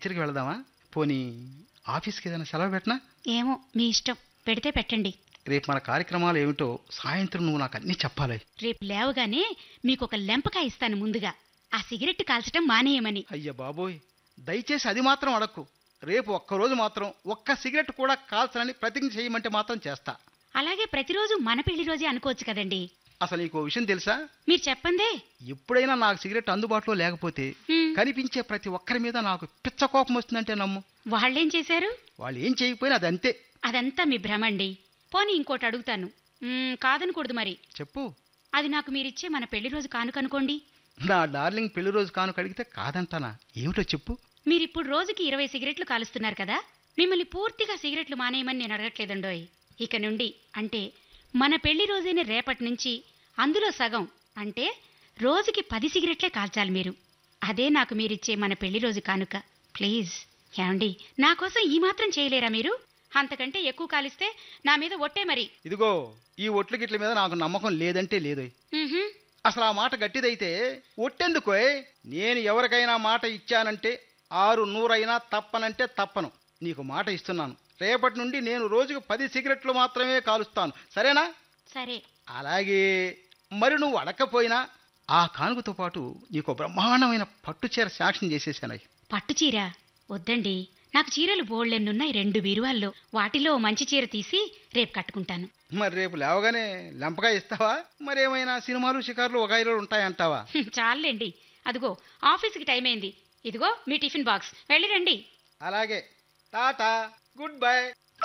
పిక్చర్కి వెళదామా? పోనీ ఆఫీస్కి ఏదైనా సెలవు పెట్టనా? ఏమో మీ ఇష్టం, పెడితే పెట్టండి. రేపు మన కార్యక్రమాలు ఏమిటో సాయంత్రం నువ్వు నాకు అన్నీ చెప్పాలి. రేపు లేవగానే మీకొక లెంపకాయ ఇస్తాను. ముందుగా ఆ సిగరెట్ కాల్చటం మానేయమని. అయ్య బాబోయ్, దయచేసి అది మాత్రం అడక్కు. రేపు ఒక్కరోజు మాత్రం ఒక్క సిగరెట్ కూడా కాల్చనని ప్రతిజ్ఞ చేయమంటే మాత్రం చేస్తా. అలాగే ప్రతిరోజు మన పెళ్లి రోజే అనుకోవచ్చు కదండి. అసలు నీకు విషయం తెలుసా? మీరు చెప్పందే. ఎప్పుడైనా నాకు సిగరెట్ అందుబాటులో లేకపోతే కనిపించే ప్రతి ఒక్కరి మీద నాకు పిచ్చ కోపం వస్తుందంటే నమ్ము. వాళ్ళేం చేశారు? వాళ్ళు ఏం చేయకపోయినా అది అంతే. అదంతా మీ భ్రమండి. పోనీ ఇంకోటి అడుగుతాను, కాదనకూడదు మరి. చెప్పు. అది నాకు మీరిచ్చే మన పెళ్లి రోజు కానుకనుకోండి. నా డార్లింగ్ పెళ్లి రోజు కానుక అడిగితే కాదంటానా? ఏమిటో చెప్పు. మీరిప్పుడు రోజుకి 20 సిగరెట్లు కాలుస్తున్నారు కదా. మిమ్మల్ని పూర్తిగా సిగరెట్లు మానేయమని నేను అడగట్లేదండోయ్. ఇక నుండి అంటే మన పెళ్లి రోజైన రేపటి నుంచి అందులో సగం అంటే రోజుకి 10 సిగరెట్లే కాల్చాలి మీరు. అదే నాకు మీరిచ్చే మన పెళ్లి రోజు కానుక. ప్లీజ్ ఏమండి, నా కోసం ఈ మాత్రం చేయలేరా మీరు? అంతకంటే ఎక్కువ కాలిస్తే నా మీద ఒట్టే మరి. ఇదిగో, ఈ ఒట్లు గిట్ల మీద నాకు నమ్మకం లేదంటే లేదు. అసలు ఆ మాట గట్టిదైతే ఒట్టెందుకోయ్? నేను ఎవరికైనా మాట ఇచ్చానంటే 600 అయినా తప్పనంటే తప్పను. నీకు మాట ఇస్తున్నాను. రేపటి నుండి నేను రోజుకు 10 సిగరెట్లు మాత్రమే కాలుస్తాను, సరేనా? సరే. అలాగే మరి నువ్వు అడగకపోయినా ఆ కానుకతో పాటు నీకు బ్రహ్మాండమైన పట్టు చీర శాంక్షన్ చేసేసాను. పట్టు చీర వద్దండి, నాకు చీరలు బోళ్ళెన్నున్నాయి 2 బీరువాల్లో. వాటిలో మంచి చీర తీసి రేపు కట్టుకుంటాను. మరి రేపు లేవగానే లెంపగా ఇస్తావా? మరేమైనా సినిమాలు షికార్లు వగైరాలు ఉంటాయంటావా? చాలండి. అదిగో ఆఫీస్కి టైం అయింది. ఇదిగో మీ టిఫిన్ బాక్స్, వెళ్ళి రండి. అలాగే, టాటా, గుడ్ బై.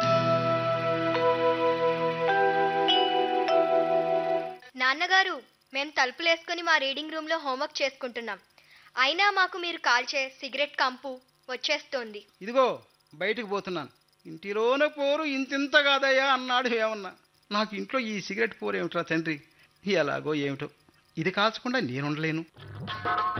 నాన్నగారు, మేము తలుపులేసుకుని మా రీడింగ్ రూమ్లో హోంవర్క్ చేసుకుంటున్నాం. అయినా మాకు మీరు కాల్చే సిగరెట్ కంపు వచ్చేస్తోంది. ఇదిగో బయటకు పోతున్నాను. ఇంటిలోనే పోరు ఇంతింత కాదయ్యా అన్నాడు. ఏమన్నా నాకు ఇంట్లో ఈ సిగరెట్ పోరు ఏమిట్రా తండ్రి? ఎలాగో ఏమిటో, ఇది కాల్చకుండా నేనుండలేను.